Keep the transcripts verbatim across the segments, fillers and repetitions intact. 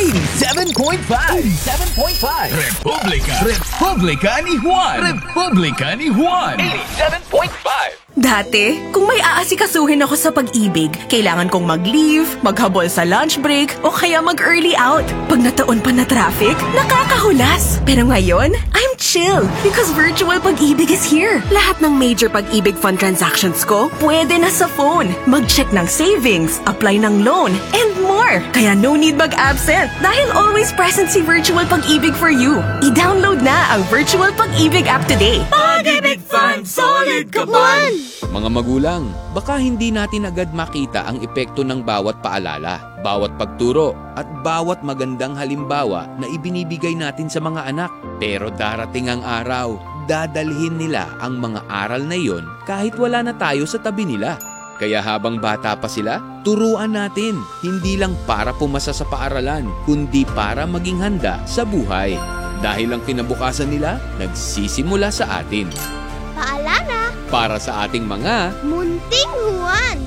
eighty-seven point five. eighty-seven point five. Republika. Republika ni Juan. Republika ni Juan. eighty-seven point five. Dati, kung may aasikasuhin ako sa pag-ibig, kailangan kong mag-leave, maghabol sa lunch break, o kaya mag-early out. Pag nataon pa na traffic, nakakahulas. Pero ngayon, I'm chill because virtual pag-ibig is here. Lahat ng major pag-ibig fund transactions ko, pwede na sa phone. Mag-check ng savings, apply ng loan, and more. Kaya no need mag-absent dahil always present si Virtual Pag-ibig for you. I-download na ang Virtual Pag-ibig app today. Pag-ibig Fund, solid ka buwan! Mga magulang, baka hindi natin agad makita ang epekto ng bawat paalala, bawat pagturo, at bawat magandang halimbawa na ibinibigay natin sa mga anak. Pero darating ang araw, dadalhin nila ang mga aral na iyon kahit wala na tayo sa tabi nila. Kaya habang bata pa sila, turuan natin, hindi lang para pumasa sa paaralan, kundi para maging handa sa buhay. Dahil ang kinabukasan nila, nagsisimula sa atin. Paalala! Para sa ating mga Munting Juan!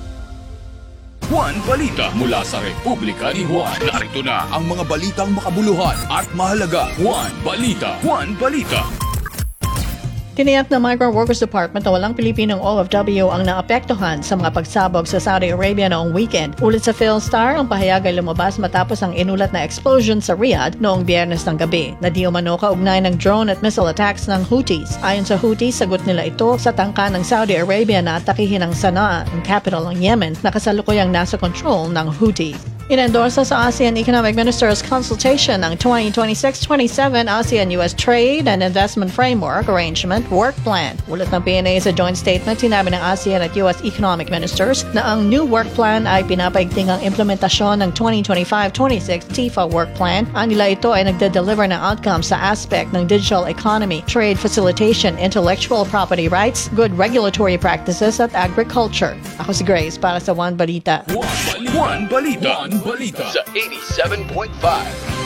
Juan Balita mula sa Republika ni Juan. Narito na ang mga balitang makabuluhan at mahalaga. Juan Balita. Juan Balita. Tiniyak ng Migrant Workers Department na walang Pilipinong O F W ang naapektuhan sa mga pagsabog sa Saudi Arabia noong weekend. Ulit sa PhilStar, ang pahayag ay lumabas matapos ang inulat na explosion sa Riyadh noong Biyernes ng gabi na di umano kaugnay ng drone at missile attacks ng Houthis. Ayon sa Houthis, sagot nila ito sa tangka ng Saudi Arabia na atakihin ang Sana'a, ang capital ng Yemen, na kasalukuyang nasa control ng Houthis. Inendorsa sa ASEAN Economic Ministers Consultation ang twenty twenty-six twenty-seven ASEAN U S Trade and Investment Framework Arrangement Work Plan. Ulat ng P N A sa joint statement, sinabi ng ASEAN at U S Economic Ministers na ang new work plan ay pinapaigting ang implementasyon ng twenty twenty-five twenty-six TIFA Work Plan. Anila ito ay nagde-deliver ng outcomes sa aspect ng digital economy, trade facilitation, intellectual property rights, good regulatory practices at agriculture. Ako si Grace para sa One Balita. Juan Balita. Juan Balita. Juan Balita. Sa eighty-seven point five.